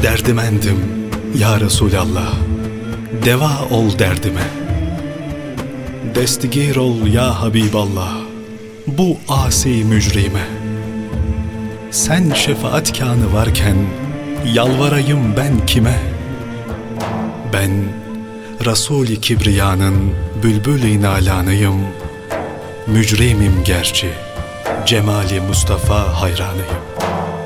Derdimendim ya Resulallah, deva ol derdime. Destigir ol ya Habiballah, bu asi mücrime. Sen şefaatkanı varken yalvarayım ben kime? Ben Resul-i Kibriya'nın bülbül-i nalanıyım, mücrimim gerçi, cemali Mustafa hayranıyım.